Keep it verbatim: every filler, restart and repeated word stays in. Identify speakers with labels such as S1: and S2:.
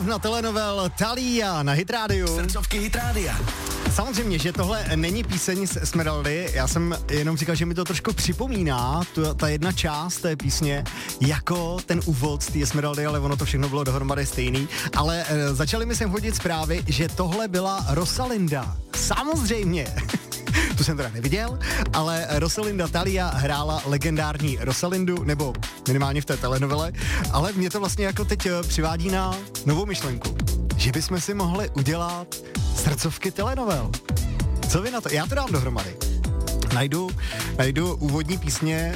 S1: královna telenovel Thalia na Hit Radio.
S2: Srdcovky Hit Rádia.
S1: Samozřejmě, že tohle není píseň z Esmeraldy, já jsem jenom říkal, že mi to trošku připomíná, tu, ta jedna část té písně, jako ten úvod z té Esmeraldy, ale ono to všechno bylo dohromady stejný. Ale e, začaly mi sem chodit zprávy, že tohle byla Rosalinda. Samozřejmě. Tu jsem teda neviděl, ale Rosalinda Thalia hrála legendární Rosalindu, nebo minimálně v té telenovele, ale mě to vlastně jako teď přivádí na novou myšlenku, že bychom si mohli udělat srdcovky telenovel. Co vy na to? Já to dám dohromady. Najdu, najdu úvodní písně